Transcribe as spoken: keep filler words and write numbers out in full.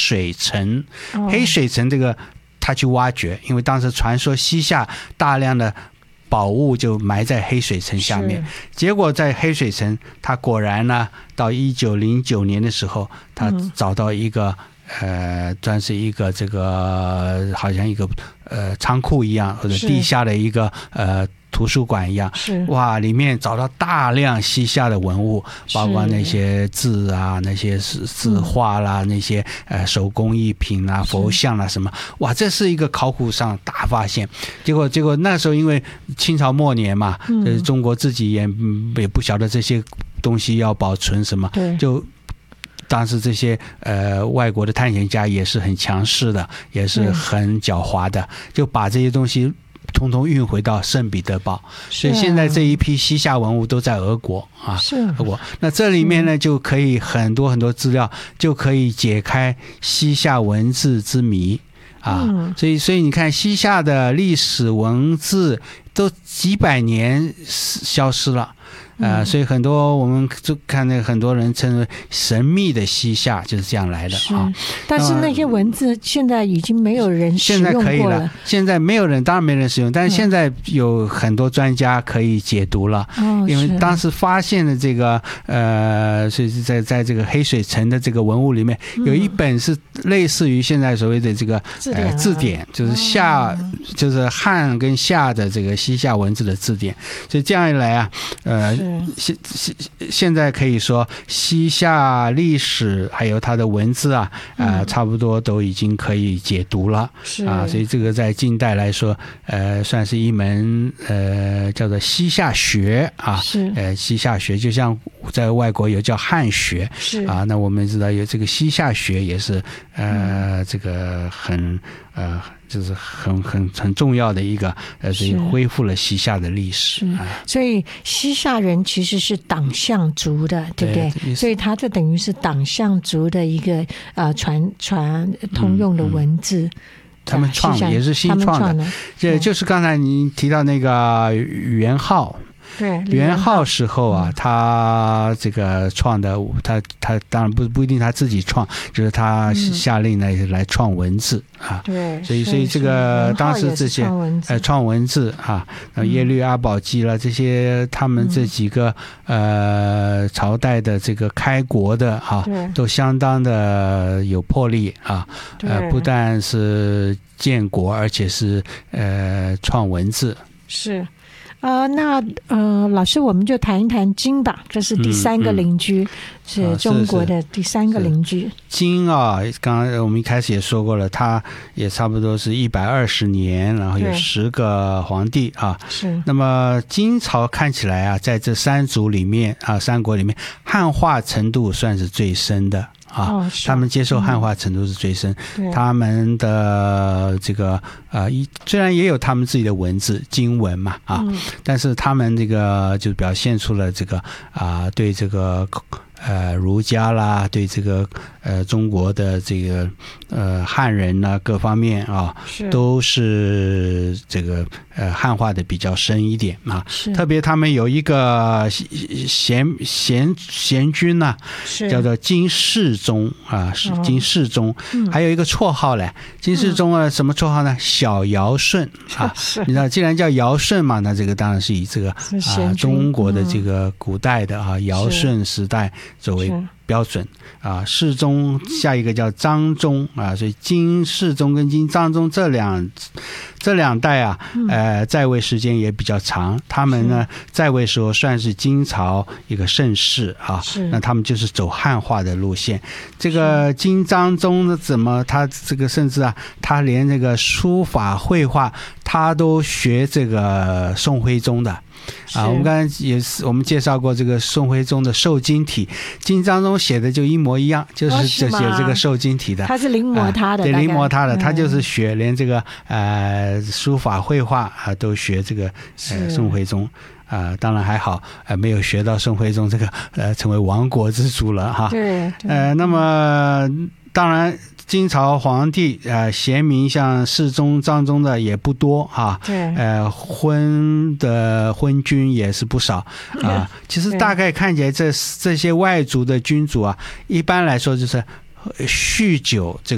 水城。哦、黑水城这个他去挖掘，因为当时传说西夏大量的宝物就埋在黑水城下面，结果在黑水城，他果然呢，到一九零九年的时候，他找到一个、嗯、呃，算是一个这个好像一个呃仓库一样，或者地下的一个呃。图书馆一样，哇，里面找到大量西夏的文物，包括那些字啊，那些字画啦，那些呃手工艺品啊，佛像啦什么，哇，这是一个考古上大发现。结果结果那时候因为清朝末年嘛，嗯、中国自己也也不晓得这些东西要保存什么，就。当时这些呃外国的探险家也是很强势的，也是很狡猾的，就把这些东西通通运回到圣彼得堡，所以现在这一批西夏文物都在俄国啊，是俄国。那这里面呢就可以很多很多资料，就可以解开西夏文字之谜啊。嗯、所以所以你看西夏的历史文字都几百年消失了。呃，所以很多我们就看那很多人称为神秘的西夏就是这样来的啊。 但是那些文字现在已经没有人使用过了。 现在可以了，现在没有人，当然没人使用，但是现在有很多专家可以解读了。嗯、因为当时发现的这个呃，是在在这个黑水城的这个文物里面，有一本是类似于现在所谓的这个字典、 呃、字典，就是夏、嗯、就是汉跟夏的这个西夏文字的字典。所以这样一来啊，呃。现现在可以说西夏历史还有它的文字啊，呃，差不多都已经可以解读了啊，所以这个在近代来说，呃，算是一门呃叫做西夏学啊，是呃西夏学，就像在外国有叫汉学是啊，那我们知道有这个西夏学也是呃、嗯、这个很呃。就是很很很重要的一个，呃，所以恢复了西夏的历史。啊、 所以西夏人其实是党项族的，对不对？对，所以它这等于是党项族的一个呃传传通用的文字。嗯嗯他们创也是新创的，这就是刚才你提到那个元昊。 对， 元昊时候啊，他这个创的，他他当然不不一定他自己创，就是他下令来、嗯、来创文字啊。对，所以所以这个当时这些呃创文字啊，耶律阿保机了这些，他们这几个、嗯、呃朝代的这个开国的啊，都相当的有魄力啊。呃，不但是建国，而且是呃创文字。 是。呃，那呃，老师，我们就谈一谈金吧，这是第三个邻居，嗯嗯、是中国的第三个邻居。 金啊，刚刚我们一开始也说过了，它也差不多是一百二十年，然后有十个皇帝啊。是。那么金朝看起来啊，在这三族里面啊，三国里面，汉化程度算是最深的。啊、哦，他们接受汉化程度是最深，嗯、他们的这个呃，虽然也有他们自己的文字经文嘛啊，嗯、但是他们这个就表现出了这个啊、呃，对这个呃儒家啦，对这个呃中国的这个呃汉人呢各方面啊，是都是这个呃汉化的比较深一点啊。特别他们有一个贤贤贤君呢、啊，叫做金世宗啊，是金世宗、嗯，还有一个绰号嘞，金世宗啊，什么绰号呢？小尧舜啊，你知道，既然叫尧舜嘛，那这个当然是以这个啊中国的这个古代的啊尧舜时代作为标准啊。世宗下一个叫章宗啊，所以金世宗跟金章宗这两这两代啊，呃，在位时间也比较长。他们呢在位时候算是金朝一个盛世啊，那他们就是走汉化的路线。这个金章宗呢，怎么他这个甚至啊，他连这个书法绘画他都学这个宋徽宗的。啊，我们刚才也是我们介绍过这个宋徽宗的瘦金体，金章宗写的就一模一样，就是写这个瘦金体的， 他是临摹他的， 对，临摹他的，他就是学连这个呃书法绘画啊都学这个呃宋徽宗啊、呃，当然还好，呃，没有学到宋徽宗这个呃成为亡国之主了哈。对，呃，那么当然。金朝皇帝呃贤明像世宗章宗的也不多啊，对，呃昏的昏君也是不少啊。其实大概看起来这这些外族的君主啊，一般来说就是酗酒这个